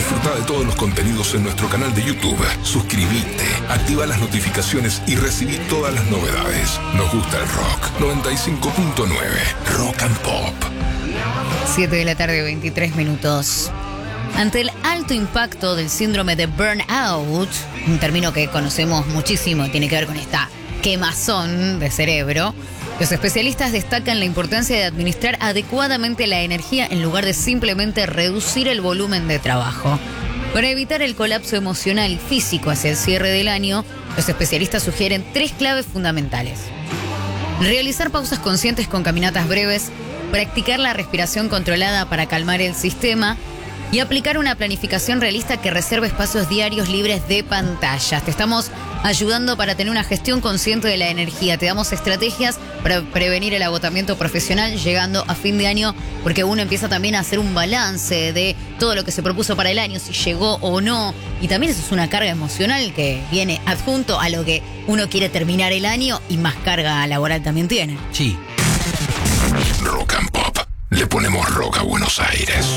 Disfruta de todos los contenidos en nuestro canal de YouTube. Suscríbete, activa las notificaciones y recibí todas las novedades. Nos gusta el rock. 95.9 Rock and Pop. 7 de la tarde, 23 minutos. Ante el alto impacto del síndrome de burnout, un término que conocemos muchísimo, tiene que ver con esta quemazón de cerebro, los especialistas destacan la importancia de administrar adecuadamente la energía en lugar de simplemente reducir el volumen de trabajo. Para evitar el colapso emocional y físico hacia el cierre del año, los especialistas sugieren 3 claves fundamentales. Realizar pausas conscientes con caminatas breves, practicar la respiración controlada para calmar el sistema y aplicar una planificación realista que reserve espacios diarios libres de pantallas. Te estamos ayudando para tener una gestión consciente de la energía. Te damos estrategias para prevenir el agotamiento profesional llegando a fin de año, porque uno empieza también a hacer un balance de todo lo que se propuso para el año, si llegó o no. Y también eso es una carga emocional que viene adjunto a lo que uno quiere terminar el año y más carga laboral también tiene. Sí. Rock and Pop. Le ponemos rock a Buenos Aires.